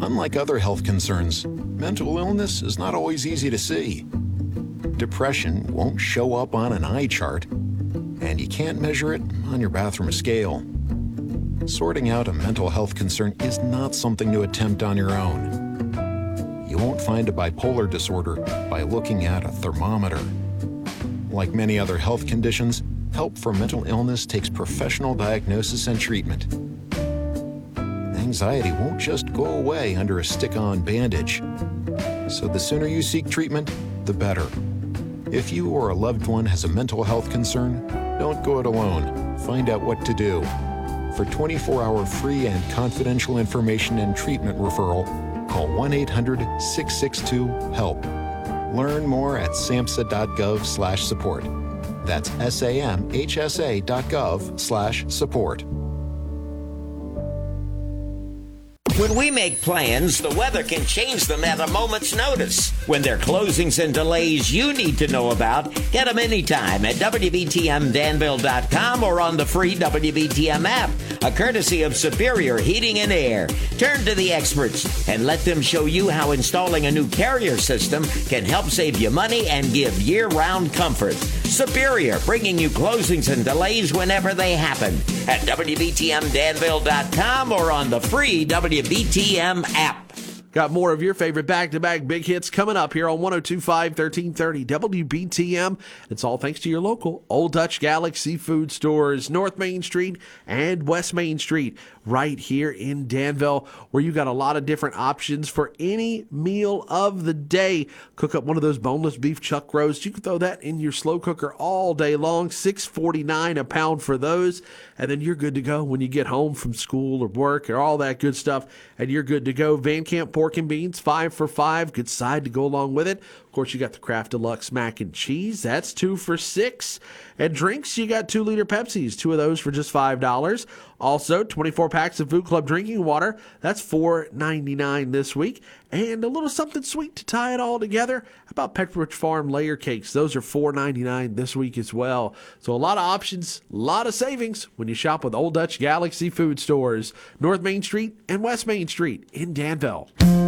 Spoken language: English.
Unlike other health concerns, mental illness is not always easy to see. Depression won't show up on an eye chart, and you can't measure it on your bathroom scale. Sorting out a mental health concern is not something to attempt on your own. You won't find a bipolar disorder by looking at a thermometer. Like many other health conditions, help for mental illness takes professional diagnosis and treatment. Anxiety won't just go away under a stick-on bandage. So the sooner you seek treatment, the better. If you or a loved one has a mental health concern, don't go it alone. Find out what to do. For 24-hour free and confidential information and treatment referral, call 1-800-662-HELP. Learn more at samhsa.gov/support. That's samhsa.gov/support. When we make plans, the weather can change them at a moment's notice. When there are closings and delays you need to know about, get them anytime at WBTMDanville.com or on the free WBTM app, a courtesy of Superior Heating and Air. Turn to the experts and let them show you how installing a new carrier system can help save you money and give year-round comfort. Superior, bringing you closings and delays whenever they happen at WBTMDanville.com or on the free WBTM app. Got more of your favorite back-to-back big hits coming up here on 102.5 1330 WBTM. It's all thanks to your local Old Dutch Galaxy food stores, North Main Street and West Main Street, right here in Danville, where you got a lot of different options for any meal of the day. Cook up one of those boneless beef chuck roasts. You can throw that in your slow cooker all day long, $6.49 a pound for those, and then you're good to go when you get home from school or work or all that good stuff, and you're good to go. Van Camp Pork and Beans, 5 for $5, good side to go along with it. Of course, you got the Kraft Deluxe Mac and Cheese, that's 2 for $6. And drinks, you got 2-liter Pepsis, 2 of those for just $5. Also, 24 packs of Food Club drinking water, that's $4.99 this week. And a little something sweet to tie it all together. How about Pepperidge Farm layer cakes? Those are $4.99 this week as well. So a lot of options, a lot of savings when you shop with Old Dutch Galaxy food stores, North Main Street and West Main Street in Danville.